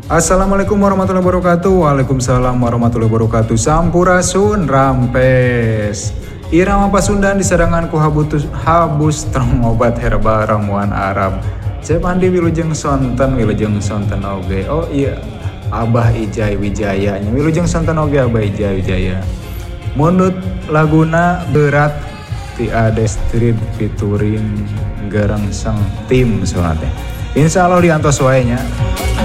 Assalamualaikum warahmatullahi wabarakatuh. Waalaikumsalam warahmatullahi wabarakatuh. Sampurasun rampes. Irama Pasundan disadangan ku habus trong obat herbal ramuan Arab. Cep andi wilujeng sonten oge. Oh iya, Abah Ijay Wijaya. Wilujeng sonten oge Abah Ijay Wijaya. Munut laguna berat ti ade street featuring Gareng Sang Tim sonate. Insya Allah diantos wae nya.